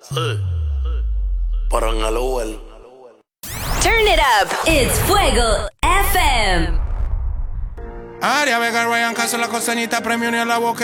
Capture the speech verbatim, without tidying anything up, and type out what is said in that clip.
Pero en el Uber. Turn it up. It's Fuego F M. Aria Vega, Ryan Castro, la costeñita, premio ni a la boca.